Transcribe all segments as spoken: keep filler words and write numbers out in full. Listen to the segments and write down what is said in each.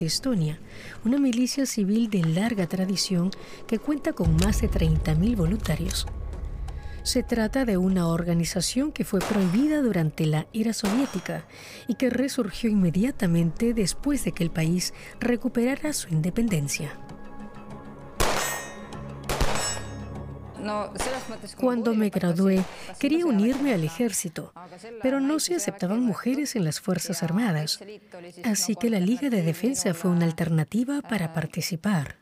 Estonia, una milicia civil de larga tradición que cuenta con más de treinta mil voluntarios. Se trata de una organización que fue prohibida durante la era soviética y que resurgió inmediatamente después de que el país recuperara su independencia. Cuando me gradué, quería unirme al ejército, pero no se aceptaban mujeres en las Fuerzas Armadas, así que la Liga de Defensa fue una alternativa para participar.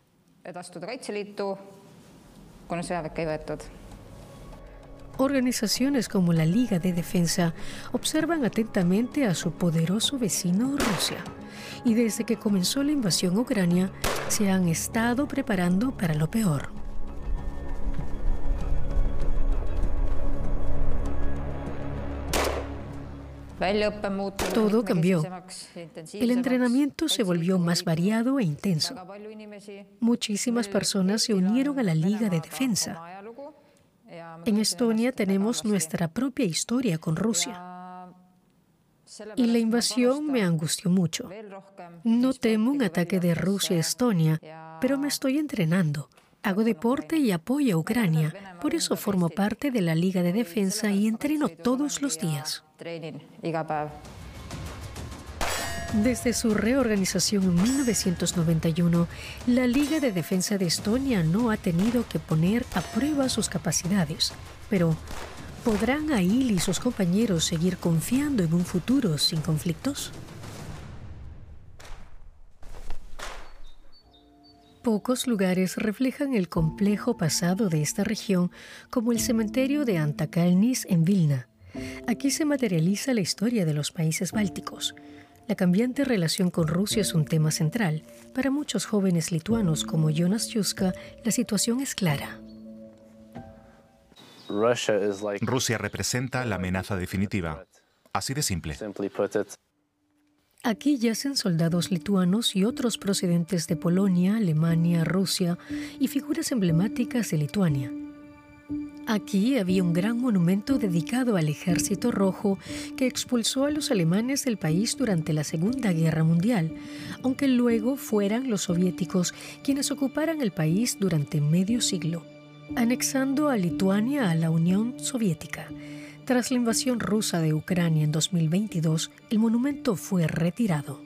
Organizaciones como la Liga de Defensa observan atentamente a su poderoso vecino Rusia, y desde que comenzó la invasión a Ucrania, se han estado preparando para lo peor. Todo cambió. El entrenamiento se volvió más variado e intenso. Muchísimas personas se unieron a la Liga de Defensa. En Estonia tenemos nuestra propia historia con Rusia. Y la invasión me angustió mucho. No temo un ataque de Rusia a Estonia, pero me estoy entrenando. Hago deporte y apoyo a Ucrania. Por eso formo parte de la Liga de Defensa y entreno todos los días. Desde su reorganización en mil novecientos noventa y uno, la Liga de Defensa de Estonia no ha tenido que poner a prueba sus capacidades. Pero, ¿podrán Ail y sus compañeros seguir confiando en un futuro sin conflictos? Pocos lugares reflejan el complejo pasado de esta región, como el cementerio de Antakalnis en Vilna. Aquí se materializa la historia de los países bálticos. La cambiante relación con Rusia es un tema central. Para muchos jóvenes lituanos como Jonas Juska, la situación es clara. Rusia representa la amenaza definitiva. Así de simple. Aquí yacen soldados lituanos y otros procedentes de Polonia, Alemania, Rusia y figuras emblemáticas de Lituania. Aquí había un gran monumento dedicado al Ejército Rojo que expulsó a los alemanes del país durante la Segunda Guerra Mundial, aunque luego fueran los soviéticos quienes ocuparan el país durante medio siglo, anexando a Lituania a la Unión Soviética. Tras la invasión rusa de Ucrania en dos mil veintidós, el monumento fue retirado.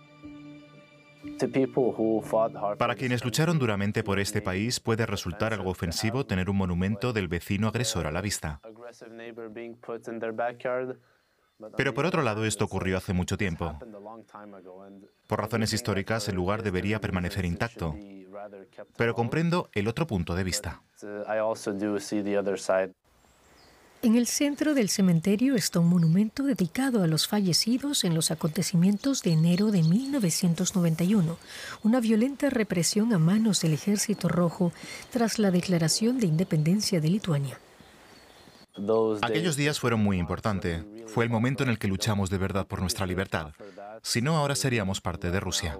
Para quienes lucharon duramente por este país, puede resultar algo ofensivo tener un monumento del vecino agresor a la vista. Pero por otro lado, esto ocurrió hace mucho tiempo. Por razones históricas, el lugar debería permanecer intacto. Pero comprendo el otro punto de vista. En el centro del cementerio está un monumento dedicado a los fallecidos en los acontecimientos de enero de mil novecientos noventa y uno, una violenta represión a manos del Ejército Rojo tras la declaración de independencia de Lituania. Aquellos días fueron muy importantes. Fue el momento en el que luchamos de verdad por nuestra libertad. Si no, ahora seríamos parte de Rusia.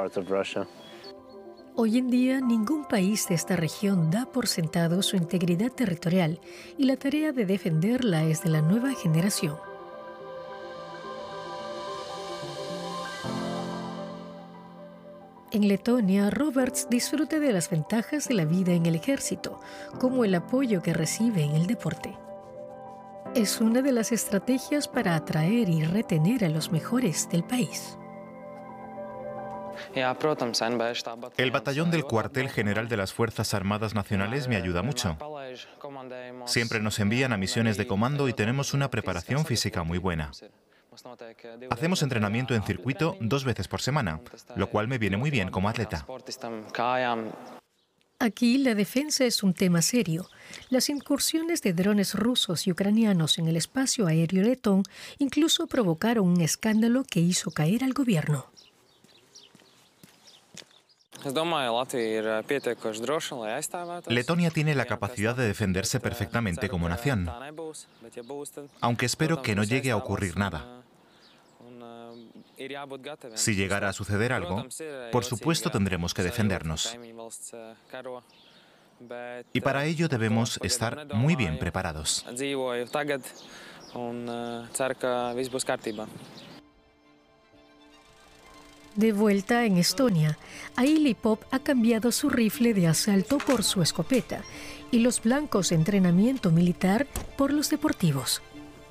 Hoy en día, ningún país de esta región da por sentado su integridad territorial y la tarea de defenderla es de la nueva generación. En Letonia, Roberts disfruta de las ventajas de la vida en el ejército, como el apoyo que recibe en el deporte. Es una de las estrategias para atraer y retener a los mejores del país. El batallón del cuartel general de las Fuerzas Armadas Nacionales me ayuda mucho. Siempre nos envían a misiones de comando y tenemos una preparación física muy buena. Hacemos entrenamiento en circuito dos veces por semana, lo cual me viene muy bien como atleta. Aquí la defensa es un tema serio. Las incursiones de drones rusos y ucranianos en el espacio aéreo letón incluso provocaron un escándalo que hizo caer al gobierno. Letonia tiene la capacidad de defenderse perfectamente como nación, aunque espero que no llegue a ocurrir nada. Si llegara a suceder algo, por supuesto tendremos que defendernos. Y para ello debemos estar muy bien preparados. De vuelta en Estonia, Aili Pop ha cambiado su rifle de asalto por su escopeta y los blancos de entrenamiento militar por los deportivos.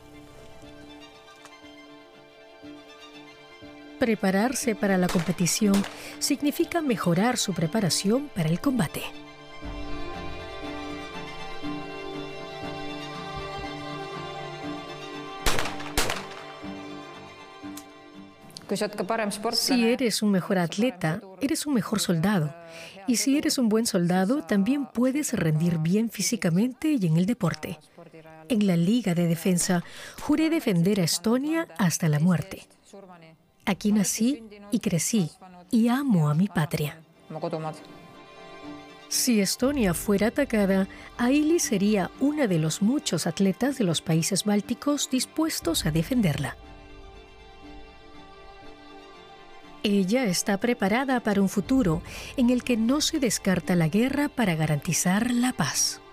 Prepararse para la competición significa mejorar su preparación para el combate. Si eres un mejor atleta, eres un mejor soldado. Y si eres un buen soldado, también puedes rendir bien físicamente y en el deporte. En la Liga de Defensa, juré defender a Estonia hasta la muerte. Aquí nací y crecí, y amo a mi patria. Si Estonia fuera atacada, Aili sería una de los muchos atletas de los países bálticos dispuestos a defenderla. Ella está preparada para un futuro en el que no se descarta la guerra para garantizar la paz.